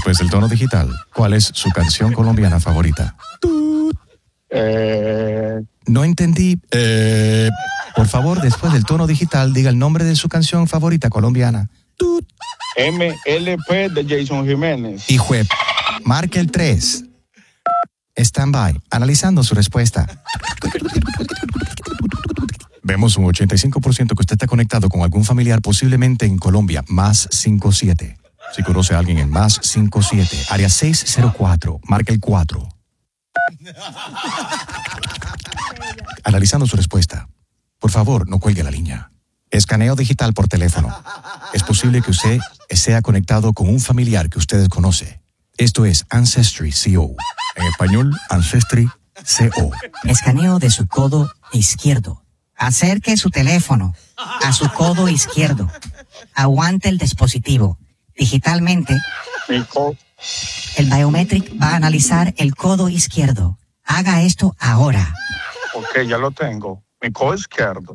Después del tono digital, ¿cuál es su canción colombiana favorita? No entendí. Por favor, después del tono digital, diga el nombre de su canción favorita colombiana. MLP de Jason Jiménez. Hijo de... Marque el 3. Stand by. Analizando su respuesta. Vemos un 85% que usted está conectado con algún familiar, posiblemente en Colombia. Más 57. Si conoce a alguien en más 57. Área 604. Marque el 4. Analizando su respuesta. Por favor, no cuelgue la línea. Escaneo digital por teléfono. Es posible que usted sea conectado con un familiar que usted conoce. Esto es Ancestry CO. En español, Ancestry CO. Escaneo de su codo izquierdo. Acerque su teléfono a su codo izquierdo. Aguante el dispositivo. Digitalmente, el biometric va a analizar el codo izquierdo. Haga esto ahora. Ok, ya lo tengo. Mi codo izquierdo.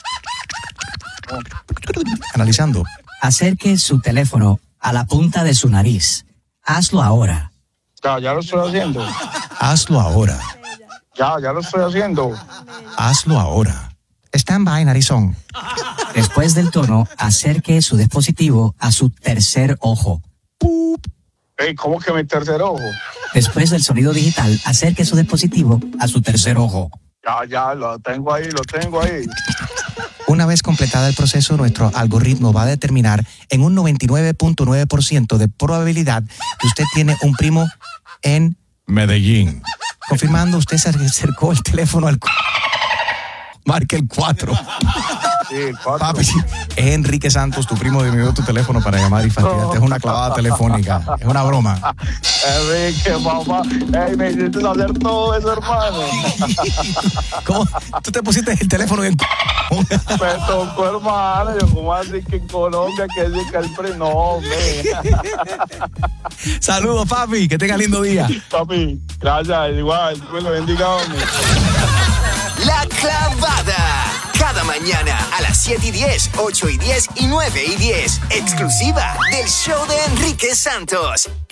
Analizando. Acerque su teléfono a la punta de su nariz. Hazlo ahora. Ya lo estoy haciendo. Hazlo ahora. Ya lo estoy haciendo. Hazlo ahora. Stand by, narizón. Después del tono, acerque su dispositivo a su tercer ojo. Ey, ¿cómo que mi tercer ojo? Después del sonido digital, acerque su dispositivo a su tercer ojo. Ya, lo tengo ahí. Una vez completado el proceso, nuestro algoritmo va a determinar en un 99.9% de probabilidad que usted tiene un primo en Medellín. Confirmando, usted se acercó el teléfono al... Marque el 4. Sí, 4. Papi, es Enrique Santos, tu primo, me dio tu teléfono para llamar y fastidiarte. Es una clavada telefónica, es una broma. Enrique, mamá, me hiciste hacer todo eso, hermano. ¿Cómo? ¿Tú te pusiste el teléfono en Me tocó, hermano. Yo, como así que en Colombia, que dice que el pre... No, hombre. Saludos, papi, que tenga lindo día. Papi, gracias, igual, Dios lo bendiga, hombre. La Clavada. Cada mañana a las 7:10, 8:10 y 9:10. Exclusiva del show de Enrique Santos.